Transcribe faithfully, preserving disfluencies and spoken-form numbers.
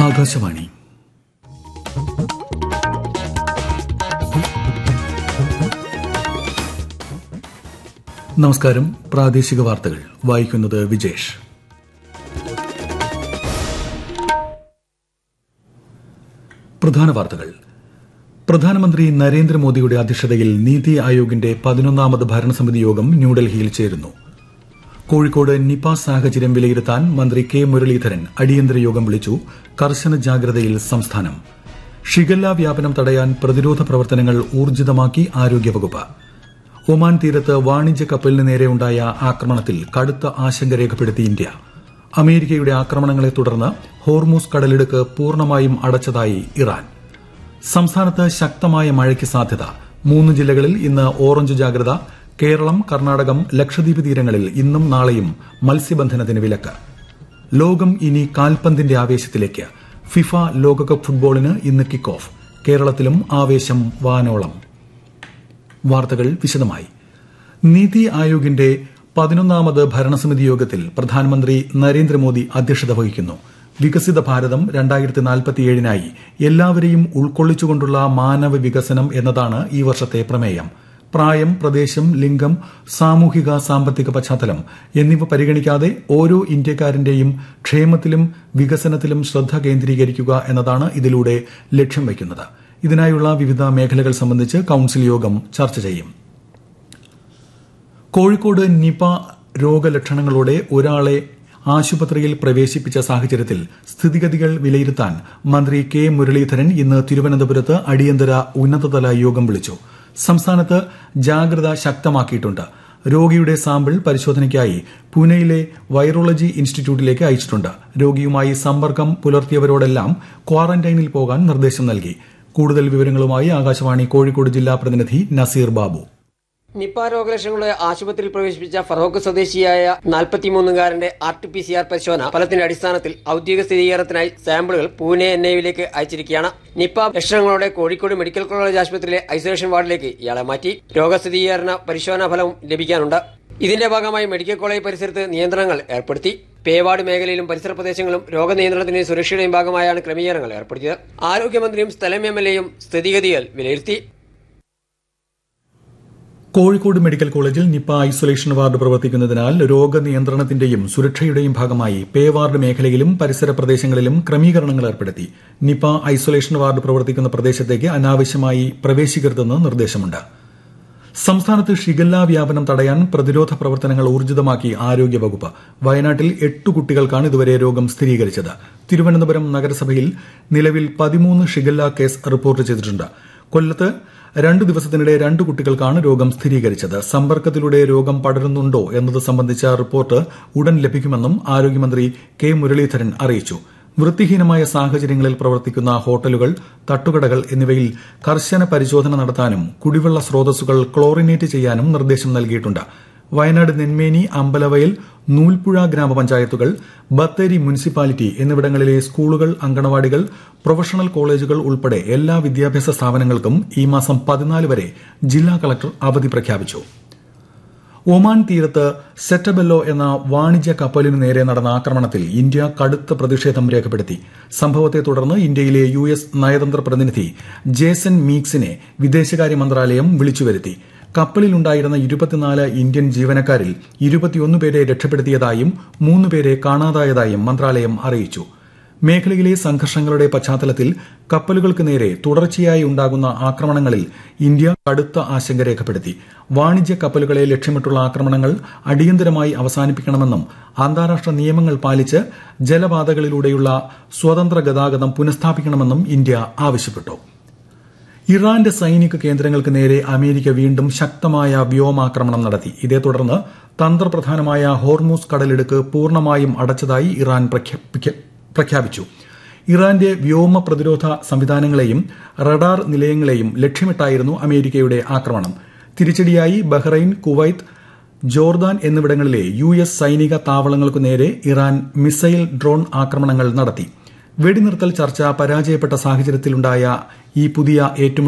ആകാശവാണി. നമസ്കാരം. പ്രാദേശിക വാർത്തകൾ വായിക്കുന്നത് വിജേഷ്. പ്രധാന വാർത്തകൾ. പ്രധാനമന്ത്രി നരേന്ദ്രമോദിയുടെ അധ്യക്ഷതയിൽ നീതി ആയോഗിന്റെ പതിനൊന്നാമത് ഭരണസമിതി യോഗം ന്യൂഡൽഹിയിൽ ചേരുന്നു. കോഴിക്കോട് നിപ സാഹചര്യം വിലയിരുത്താൻ മന്ത്രി കെ മുരളീധരൻ അടിയന്തര യോഗം വിളിച്ചു. കർശന ജാഗ്രതയിൽ സംസ്ഥാനം. ഷിഗല്ല വ്യാപനം തടയാൻ പ്രതിരോധ പ്രവർത്തനങ്ങൾ ഊർജിതമാക്കി ആരോഗ്യവകുപ്പ്. ഒമാൻ തീരത്ത് വാണിജ്യ കപ്പലിന് നേരെയുണ്ടായ ആക്രമണത്തിൽ കടുത്ത ആശങ്ക രേഖപ്പെടുത്തി ഇന്ത്യ. അമേരിക്കയുടെ ആക്രമണങ്ങളെ തുടർന്ന് ഹോർമൂസ് കടലിടുക്ക് പൂർണ്ണമായും അടച്ചതായി ഇറാൻ. സംസ്ഥാനത്ത് ശക്തമായ മഴയ്ക്ക് സാധ്യത. മൂന്ന് ജില്ലകളിൽ ഇന്ന് ഓറഞ്ച് ജാഗ്രത. കേരളം, കർണാടകം, ലക്ഷദ്വീപ് തീരങ്ങളിൽ ഇന്നും നാളെയും മത്സ്യബന്ധനത്തിന് വിലക്ക്. ലോകം ഇനി കാൽപന്തിന്റെ ആവേശത്തിലേക്ക്. ഫിഫ ലോകകപ്പ് ഫുട്ബോളിന് ഇന്ന് കിക്ക് ഓഫ്. കേരളത്തിലും ആവേശം വാനോളം. വാർത്തകൾ വിശദമായി. നീതി ആയോഗിന്റെ പതിനൊന്നാമത് ഭരണസമിതി യോഗത്തിൽ പ്രധാനമന്ത്രി നരേന്ദ്രമോദി അധ്യക്ഷത വഹിക്കുന്നു. വികസിത ഭാരതം രണ്ടായിരത്തി നാൽപ്പത്തിയേഴിനായി എല്ലാവരെയും ഉൾക്കൊള്ളിച്ചുകൊണ്ടുള്ള മാനവ വികസനം എന്നതാണ് ഈ വർഷത്തെ പ്രമേയം. പ്രായം, പ്രദേശം, ലിംഗം, സാമൂഹിക സാമ്പത്തിക പശ്ചാത്തലം എന്നിവ പരിഗണിക്കാതെ ഓരോ ഇന്ത്യക്കാരന്റെയും ക്ഷേമത്തിലും വികസനത്തിലും ശ്രദ്ധ കേന്ദ്രീകരിക്കുക എന്നതാണ് ഇതിലൂടെ ലക്ഷ്യം വയ്ക്കുന്നത്. ഇതിനായുള്ള വിവിധ മേഖലകൾ സംബന്ധിച്ച് കൌൺസിൽ യോഗം ചർച്ച ചെയ്യും. കോഴിക്കോട് നിപ രോഗലക്ഷണങ്ങളോടെ ഒരാളെ ആശുപത്രിയിൽ പ്രവേശിപ്പിച്ച സാഹചര്യത്തിൽ സ്ഥിതിഗതികൾ വിലയിരുത്താൻ മന്ത്രി കെ മുരളീധരൻ ഇന്ന് തിരുവനന്തപുരത്ത് അടിയന്തര ഉന്നതതല യോഗം വിളിച്ചു. സംസ്ഥാനത്ത് ജാഗ്രത ശക്തമാക്കിയിട്ടുണ്ട്. രോഗിയുടെ സാമ്പിൾ പരിശോധനയ്ക്കായി പൂനെയിലെ വൈറോളജി ഇൻസ്റ്റിറ്റ്യൂട്ടിലേക്ക് അയച്ചിട്ടുണ്ട്. രോഗിയുമായി സമ്പർക്കം പുലർത്തിയവരോടെല്ലാം ക്വാറന്റൈനിൽ പോകാൻ നിർദ്ദേശം നൽകി. കൂടുതൽ വിവരങ്ങളുമായി ആകാശവാണി കോഴിക്കോട് ജില്ലാ പ്രതിനിധി നസീർ ബാബു. നിപ രോഗലക്ഷണങ്ങളെ ആശുപത്രിയിൽ പ്രവേശിപ്പിച്ച ഫറോക്ക് സ്വദേശിയായ നാൽപ്പത്തിമൂന്നുകാരന്റെ R T P C R പരിശോധന ഫലത്തിന്റെ അടിസ്ഥാനത്തിൽ ഔദ്യോഗിക സ്ഥിരീകരണത്തിനായി സാമ്പിളുകൾ Pune N ഐവിലേക്ക് അയച്ചിരിക്കുകയാണ്. Nipah ലക്ഷണങ്ങളോടെ Kozhikode medical college ആശുപത്രിയിലെ ഐസൊലേഷൻ വാർഡിലേക്ക് ഇയാളെ മാറ്റി. രോഗസ്ഥിരീകരണ പരിശോധനാ ഫലവും ലഭിക്കാനുണ്ട്. ഇതിന്റെ ഭാഗമായി മെഡിക്കൽ കോളേജ് പരിസരത്ത് നിയന്ത്രണങ്ങൾ ഏർപ്പെടുത്തി. പേവാർഡ് മേഖലയിലും പരിസര പ്രദേശങ്ങളും രോഗനിയന്ത്രണത്തിന്റെയും സുരക്ഷയുടെയും ഭാഗമായാണ് ക്രമീകരണങ്ങൾ ഏർപ്പെടുത്തിയത്. ആരോഗ്യമന്ത്രിയും സ്ഥലം എം എൽ എയും സ്ഥിതിഗതികൾ വിലയിരുത്തി. കോഴിക്കോട് മെഡിക്കൽ കോളേജിൽ നിപ ഐസൊലേഷൻ വാർഡ് പ്രവർത്തിക്കുന്നതിനാൽ രോഗനിയന്ത്രണത്തിന്റെയും സുരക്ഷയുടെയും ഭാഗമായി പേവാർഡ് മേഖലയിലും പരിസര പ്രദേശങ്ങളിലും ക്രമീകരണങ്ങൾ ഏർപ്പെടുത്തി. നിപ ഐസൊലേഷൻ വാർഡ് പ്രവർത്തിക്കുന്ന പ്രദേശത്തേക്ക് അനാവശ്യമായി പ്രവേശിക്കരുതെന്ന് നിർദ്ദേശമുണ്ട്. സംസ്ഥാനത്ത് ഷിഗല്ല വ്യാപനം തടയാൻ പ്രതിരോധ പ്രവർത്തനങ്ങൾ ഊർജിതമാക്കി ആരോഗ്യവകുപ്പ്. വയനാട്ടിൽ എട്ട് കുട്ടികൾക്കാണ് ഇതുവരെ രോഗം സ്ഥിരീകരിച്ചത്. തിരുവനന്തപുരം നഗരസഭയിൽ നിലവിൽ പതിമൂന്ന് ഷിഗല്ല കേസ് റിപ്പോർട്ട് ചെയ്തിട്ടുണ്ട്. കൊല്ലത്ത് രണ്ടു ദിവസത്തിനിടെ രണ്ട് കുട്ടികൾക്കാണ് രോഗം സ്ഥിരീകരിച്ചത്. സമ്പർക്കത്തിലൂടെ രോഗം പടരുന്നുണ്ടോ എന്നത് സംബന്ധിച്ച റിപ്പോർട്ട് ഉടൻ ലഭിക്കുമെന്നും ആരോഗ്യമന്ത്രി കെ മുരളീധരൻ അറിയിച്ചു. വൃത്തിഹീനമായ സാഹചര്യങ്ങളിൽ പ്രവർത്തിക്കുന്ന ഹോട്ടലുകൾ, തട്ടുകടകൾ എന്നിവയിൽ കർശന പരിശോധന നടത്താനും കുടിവെള്ള സ്രോതസ്സുകൾ ക്ലോറിനേറ്റ് ചെയ്യാനും നിർദ്ദേശം നൽകിയിട്ടുണ്ട്. വയനാട് നെന്മേനി, അമ്പലവയൽ, നൂൽപ്പുഴ ഗ്രാമപഞ്ചായത്തുകൾ, ബത്തേരി മുനിസിപ്പാലിറ്റി എന്നിവിടങ്ങളിലെ സ്കൂളുകൾ, അങ്കണവാടികൾ, പ്രൊഫഷണൽ കോളേജുകൾ ഉൾപ്പെടെ എല്ലാ വിദ്യാഭ്യാസ സ്ഥാപനങ്ങൾക്കും ഈ മാസം പതിനാല് വരെ ജില്ലാ കളക്ടർ അവധി പ്രഖ്യാപിച്ചു. ഒമാൻ തീരത്ത് സെറ്റബെല്ലോ എന്ന വാണിജ്യ കപ്പലിനു നേരെ നടന്ന ആക്രമണത്തിൽ ഇന്ത്യ കടുത്ത പ്രതിഷേധം രേഖപ്പെടുത്തി. സംഭവത്തെ തുടർന്ന് ഇന്ത്യയിലെ യു എസ് നയതന്ത്ര പ്രതിനിധി ജേസൺ മീക്സിനെ വിദേശകാര്യ മന്ത്രാലയം വിളിച്ചുവരുത്തി. കപ്പലിലുണ്ടായിരുന്ന ഇരുപത്തിനാല് ഇന്ത്യൻ ജീവനക്കാരിൽ ഇരുപത്തിയൊന്ന് പേരെ രക്ഷപ്പെടുത്തിയതായും മൂന്ന് പേരെ കാണാതായതായും മന്ത്രാലയം അറിയിച്ചു. മേഖലയിലെ സംഘർഷങ്ങളുടെ പശ്ചാത്തലത്തിൽ കപ്പലുകൾക്ക് നേരെ തുടർച്ചയായി ഉണ്ടാകുന്ന ആക്രമണങ്ങളിൽ ഇന്ത്യ കടുത്ത ആശങ്ക രേഖപ്പെടുത്തി. വാണിജ്യ കപ്പലുകളെ ലക്ഷ്യമിട്ടുള്ള ആക്രമണങ്ങൾ അടിയന്തരമായി അവസാനിപ്പിക്കണമെന്നും അന്താരാഷ്ട്ര നിയമങ്ങൾ പാലിച്ച് ജലപാതകളിലൂടെയുള്ള സ്വതന്ത്ര ഗതാഗതം പുനഃസ്ഥാപിക്കണമെന്നും ഇന്ത്യ ആവശ്യപ്പെട്ടു. ഇറാന്റെ സൈനിക കേന്ദ്രങ്ങൾക്ക് നേരെ അമേരിക്ക വീണ്ടും ശക്തമായ വ്യോമാക്രമണം നടത്തി. ഇതേ തുടർന്ന് തന്ത്രപ്രധാനമായ ഹോർമൂസ് കടലിടുക്ക് പൂർണ്ണമായും അടച്ചതായി ഇറാൻ പ്രഖ്യാപിച്ചു. ഇറാന്റെ വ്യോമ പ്രതിരോധ സംവിധാനങ്ങളെയും റഡാർ നിലയങ്ങളെയും ലക്ഷ്യമിട്ടായിരുന്നു അമേരിക്കയുടെ ആക്രമണം. തിരിച്ചടിയായി ബഹ്റൈൻ, കുവൈത്ത്, ജോർദാൻ എന്നിവിടങ്ങളിലെ യു എസ് സൈനിക താവളങ്ങൾക്കു നേരെ ഇറാൻ മിസൈൽ, ഡ്രോൺ ആക്രമണങ്ങൾ നടത്തി. വെടിനിർത്തൽ ചർച്ച പരാജയപ്പെട്ട സാഹചര്യത്തിലുണ്ടായ ഈ പുതിയ ഏറ്റുമുട്ടൽ